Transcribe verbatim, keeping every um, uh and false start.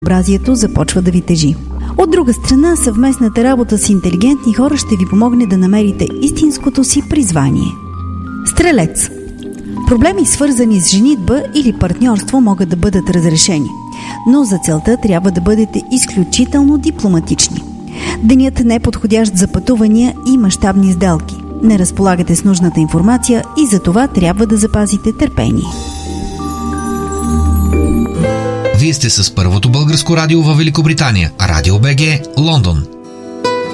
разнообразието започва да ви тежи. От друга страна, съвместната работа с интелигентни хора ще ви помогне да намерите истинското си призвание. Стрелец. Проблеми, свързани с женитба или партньорство, могат да бъдат разрешени, но за целта трябва да бъдете изключително дипломатични. Денят не е подходящ за пътувания и мащабни сделки. Не разполагате с нужната информация и за това трябва да запазите търпение. Вие сте с първото българско радио във Великобритания, Радио БГ, Лондон.